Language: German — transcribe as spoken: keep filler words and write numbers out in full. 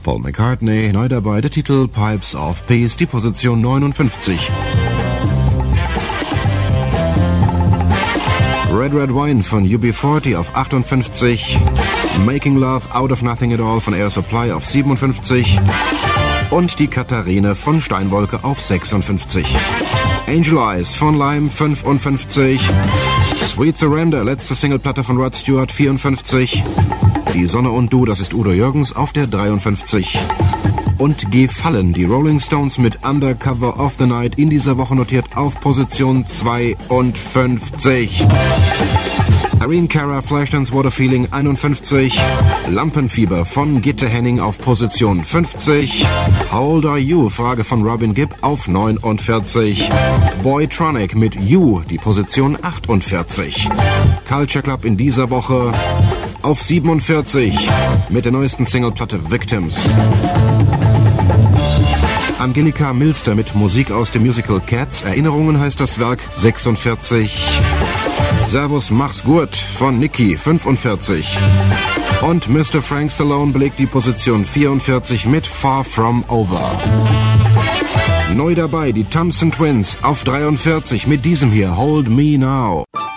Paul McCartney, neu dabei der Titel Pipes of Peace, die Position neunundfünfzig. Red Red Wine von U B vierzig auf achtundfünfzig. Making Love Out of Nothing at All von Air Supply auf siebenundfünfzig. Und die Katharine von Steinwolke auf sechsundfünfzig. Angel Eyes von Lime fünfundfünfzig. Sweet Surrender, letzte Singleplatte von Rod Stewart vierundfünfzig. Die Sonne und du, das ist Udo Jürgens auf der dreiundfünfzig. Und Gefallen, die Rolling Stones mit Undercover of the Night in dieser Woche notiert auf Position zweiundfünfzig. Irene Cara, Flashdance What a Feeling einundfünfzig. Lampenfieber von Gitte Henning auf Position fünfzig. How Old Are You? Frage von Robin Gibb auf neunundvierzig. Boytronic mit You, die Position achtundvierzig. Culture Club in dieser Woche auf siebenundvierzig mit der neuesten Singleplatte Victims. Angelika Milster mit Musik aus dem Musical Cats. Erinnerungen heißt das Werk, sechsundvierzig. Servus, mach's gut von Nicky, fünfundvierzig. Und Mister Frank Stallone belegt die Position vierundvierzig mit Far From Over. Neu dabei die Thompson Twins auf dreiundvierzig mit diesem hier, Hold Me Now.